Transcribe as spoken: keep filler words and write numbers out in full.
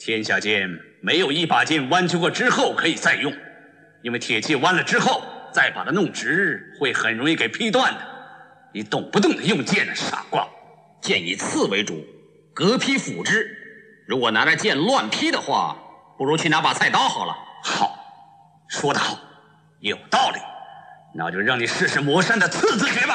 天下剑没有一把剑弯曲过之后可以再用，因为铁器弯了之后再把它弄直，会很容易给劈断的。你懂不懂得用剑呢，傻瓜？ 剑以刺为主，隔劈辅之。如果拿着剑乱劈的话，不如去拿把菜刀好了。 好，说得好，有道理。那就让你试试魔山的刺字诀吧。